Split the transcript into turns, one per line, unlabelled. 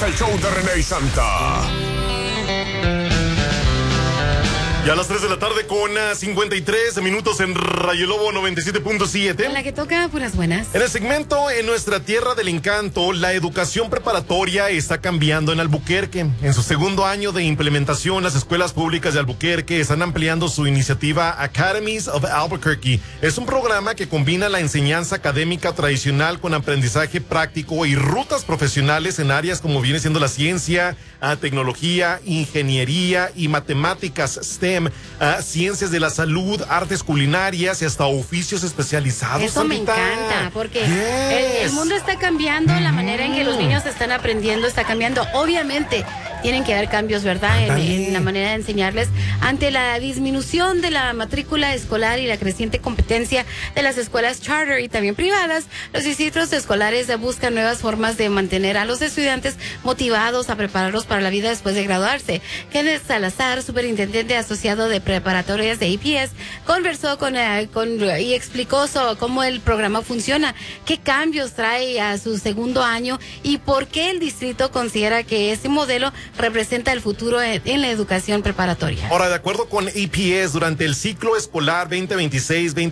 el show de René y Santa.
Ya a las 3 de la tarde con 53 minutos en Rayo Lobo 97.7.
En la que toca puras buenas.
En el segmento En nuestra tierra del encanto, la educación preparatoria está cambiando en Albuquerque. En su segundo año de implementación, las escuelas públicas de Albuquerque están ampliando su iniciativa Academies of Albuquerque. Es un programa que combina la enseñanza académica tradicional con aprendizaje práctico y rutas profesionales en áreas como viene siendo la ciencia, tecnología, ingeniería y matemáticas STEM. Ciencias de la salud, artes culinarias y hasta oficios especializados.
Eso me encanta, porque el mundo está cambiando, la manera en que los niños están aprendiendo está cambiando. Obviamente tienen que haber cambios, ¿verdad? En la manera de enseñarles ante la disminución de la matrícula escolar y la creciente competencia de las escuelas charter y también privadas. Los distritos escolares buscan nuevas formas de mantener a los estudiantes motivados a prepararlos para la vida después de graduarse. Kenneth Salazar, superintendente asociado de preparatorias de APS, conversó y explicó cómo el programa funciona, qué cambios trae a su segundo año y por qué el distrito considera que este modelo representa el futuro en la educación preparatoria.
Ahora, de acuerdo con APS, durante el ciclo escolar 2026-2027,